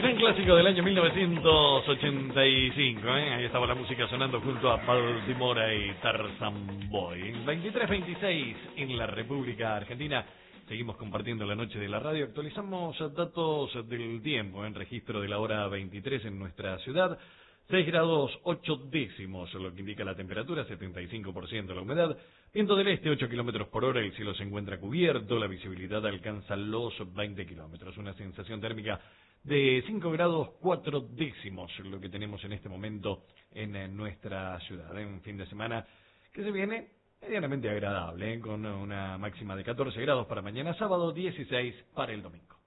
Gran clásico del año 1985, ¿eh? Ahí estaba la música sonando junto a Baltimore y Tarzan Boy. 23:26 en la República Argentina. Seguimos compartiendo la noche de la radio. Actualizamos datos del tiempo en registro de la hora 23 en nuestra ciudad. 6 grados 8 décimos, lo que indica la temperatura, 75% la humedad. Viento del este, 8 kilómetros por hora, el cielo se encuentra cubierto, la visibilidad alcanza los 20 kilómetros. Una sensación térmica de 5 grados 4 décimos, lo que tenemos en este momento en nuestra ciudad. Un fin de semana que se viene medianamente agradable, con una máxima de 14 grados para mañana sábado, 16 para el domingo.